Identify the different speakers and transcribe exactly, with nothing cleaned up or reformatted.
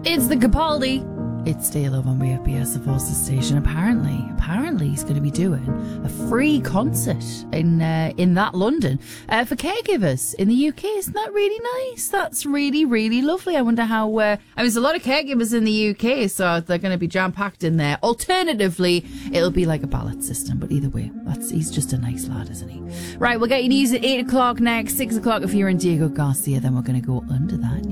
Speaker 1: It's the Capaldi. It's Stay Love on W F B S, the Foster station. Apparently, apparently he's going to be doing a free concert in uh, in that London uh, for caregivers in the U K. Isn't that really nice? That's really, really lovely. I wonder how... Uh, I mean, there's a lot of caregivers in the U K, so they're going to be jam-packed in there. Alternatively, it'll be like a ballot system, but either way, that's he's just a nice lad, isn't he? Right, we'll get you news at eight o'clock next, six o'clock if you're in Diego Garcia, then we're going to go under that.